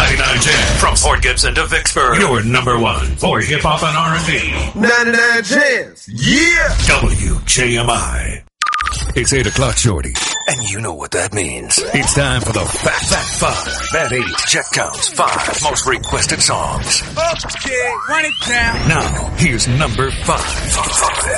99 Jams. From Port Gibson to Vicksburg, your number one for hip-hop and R&B. 99 Jams. Yeah! WJMI. It's 8 o'clock, shorty. And you know what that means. It's time for the Fat Five. That 8 check counts 5 most requested songs. Okay, run it down. Now, here's number 5.